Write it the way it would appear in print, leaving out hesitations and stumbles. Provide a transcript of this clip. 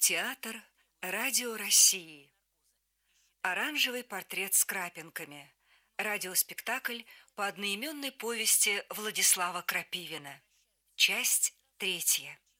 Театр Радио России. Оранжевый портрет с крапинками. Радиоспектакль по одноименной повести Владислава Крапивина. Часть третья.